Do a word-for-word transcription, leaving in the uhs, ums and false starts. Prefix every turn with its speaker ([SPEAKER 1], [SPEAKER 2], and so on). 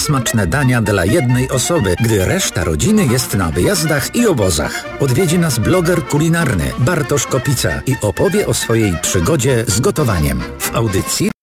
[SPEAKER 1] smaczne dania dla jednej osoby, gdy reszta rodziny jest na wyjazdach i obozach. Odwiedzi nas bloger kulinarny Bartosz Kopica i opowie o swojej przygodzie z gotowaniem. W audycji